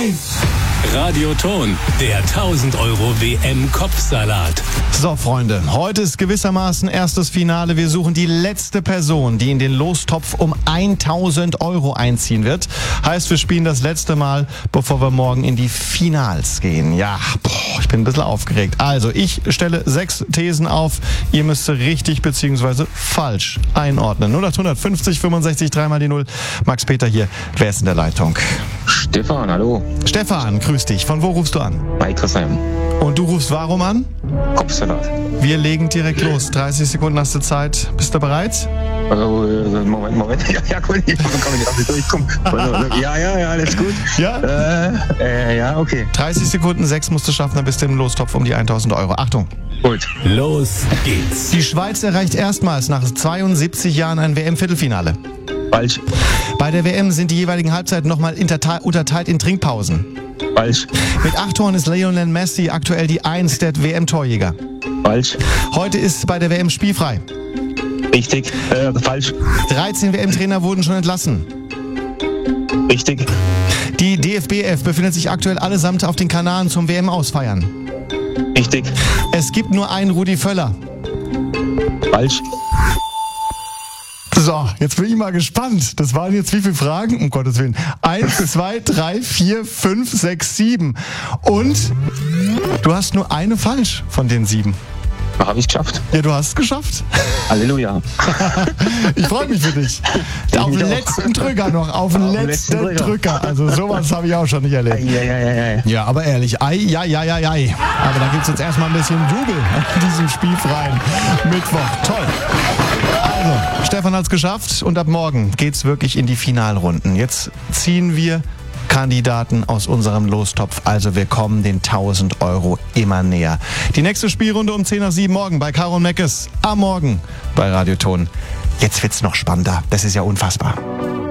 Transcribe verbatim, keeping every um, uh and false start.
eins. Radioton, der tausend Euro W M-Kopfsalat. So, Freunde, heute ist gewissermaßen erstes Finale. Wir suchen die letzte Person, die in den Lostopf um tausend Euro einziehen wird. Heißt, wir spielen das letzte Mal, bevor wir morgen in die Finals gehen. Ja, boah, ich bin ein bisschen aufgeregt. Also, ich stelle sechs Thesen auf. Ihr müsst sie richtig bzw. falsch einordnen. null acht fünfzig fünfundsechzig drei mal die null. Max Peter hier. Wer ist in der Leitung? Stefan, hallo. Stefan, grüß dich. Von wo rufst du an? Bei Chrissheim. Und du rufst warum an? Kopfsalat. Wir legen direkt los. dreißig Sekunden hast du Zeit. Bist du bereit? Also, Moment, Moment. Ja, ja, gut. Ich kann nicht auf die durchkommen. Ja, ja, ja, alles gut. Ja? Äh, äh, ja, okay. dreißig Sekunden, sechs musst du schaffen, dann bist du im Lostopf um die tausend Euro. Achtung. Gut. Los geht's. Die Schweiz erreicht erstmals nach zweiundsiebzig Jahren ein W M-Viertelfinale. Falsch. Bei der W M sind die jeweiligen Halbzeiten nochmal unterteilt in Trinkpausen. Falsch. Mit acht Toren ist Lionel Messi aktuell die Eins der W M-Torjäger. Falsch. Heute ist bei der W M spielfrei. Richtig. Äh, falsch. dreizehn W M-Trainer wurden schon entlassen. Richtig. Die D F B F befindet sich aktuell allesamt auf den Kanaren zum W M-Ausfeiern. Richtig. Es gibt nur einen Rudi Völler. Falsch. So, jetzt bin ich mal gespannt. Das waren jetzt wie viele Fragen? Um Gottes Willen. Eins, zwei, drei, vier, fünf, sechs, sieben. Und du hast nur eine falsch von den sieben. Habe ich geschafft. Ja, du hast es geschafft. Halleluja. Ich freue mich für dich. Auf den letzten Drücker noch. Auf den letzten Drücker. Drücker. Also sowas habe ich auch schon nicht erlebt. Ja, ja, ja, ja. Ja, aber ehrlich. Ei, ja, ja, ja, ja. Aber da gibt es jetzt erstmal ein bisschen Jubel an diesem spielfreien Mittwoch. Toll. Also, Stefan hat es geschafft und ab morgen geht's wirklich in die Finalrunden. Jetzt ziehen wir Kandidaten aus unserem Lostopf. Also wir kommen den tausend Euro immer näher. Die nächste Spielrunde um zehn nach sieben morgen bei Caro und Meckes. Am Morgen bei Radioton. Jetzt wird's noch spannender. Das ist ja unfassbar.